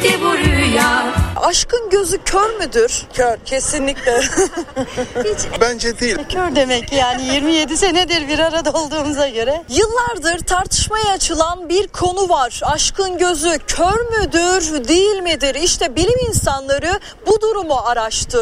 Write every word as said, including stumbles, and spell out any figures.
gitti bu rüya. Aşkın gözü kör müdür? Kör, kesinlikle. Hiç Bence değil. kör demek ki, yani yirmi yedi senedir bir arada olduğumuza göre. Yıllardır tartışmaya açılan bir konu var. Aşkın gözü kör müdür, değil midir? İşte bilim insanları bu durumu araştırdı.